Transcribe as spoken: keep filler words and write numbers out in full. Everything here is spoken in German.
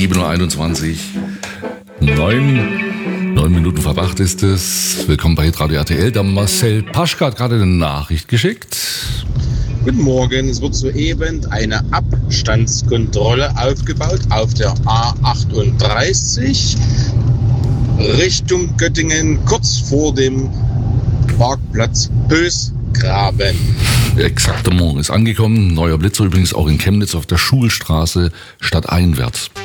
sieben Uhr einundzwanzig. Neun, neun Minuten vor acht ist es. Willkommen bei Radio R T L. Der Marcel Paschka hat gerade eine Nachricht geschickt. Guten Morgen, es wird soeben eine Abstandskontrolle aufgebaut auf der A achtunddreißig Richtung Göttingen, kurz vor dem Parkplatz Bösgraben. Exaktement, ist angekommen. Neuer Blitzer übrigens auch in Chemnitz auf der Schulstraße stadteinwärts.